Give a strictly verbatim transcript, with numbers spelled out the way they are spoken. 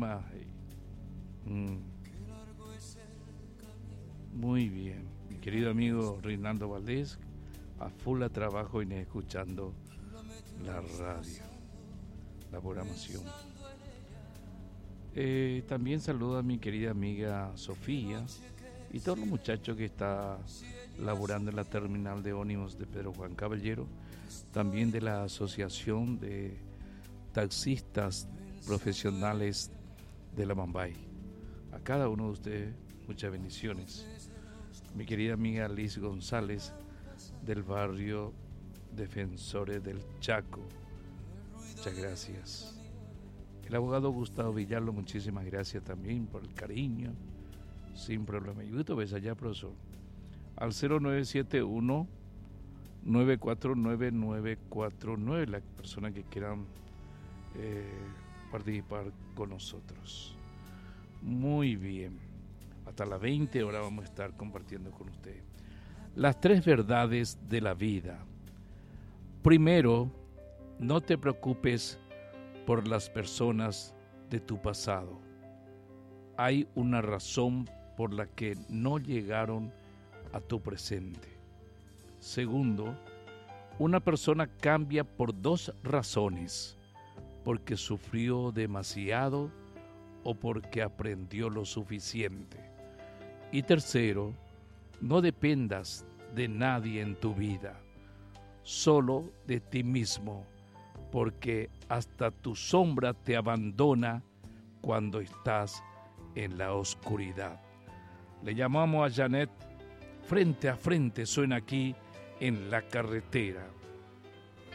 más. Mm. Muy bien, mi querido amigo Reinaldo Valdés, a full a trabajo y escuchando la radio, la programación. Eh, también saludo a mi querida amiga Sofía y todos los muchachos que están laborando en la terminal de ómnibus de Pedro Juan Caballero, también de la Asociación de Taxistas Profesionales de la Mambay. A cada uno de ustedes, muchas bendiciones. Mi querida amiga Liz González, del barrio Defensores del Chaco, muchas gracias. El abogado Gustavo Villallo, muchísimas gracias también por el cariño, sin problema. Y tú ves allá, profesor, al cero nueve siete uno, nueve cuatro nueve, nueve cuatro nueve, las personas que quieran eh, participar con nosotros. Muy bien, hasta las veinte horas vamos a estar compartiendo con usted las tres verdades de la vida. Primero, no te preocupes por las personas de tu pasado. Hay una razón por la que no llegaron a tu presente. Segundo, una persona cambia por dos razones: porque sufrió demasiado o porque aprendió lo suficiente. Y tercero, no dependas de nadie en tu vida, solo de ti mismo, porque hasta tu sombra te abandona cuando estás en la oscuridad. Le llamamos a Janet. Frente a Frente suena aquí en La Carretera.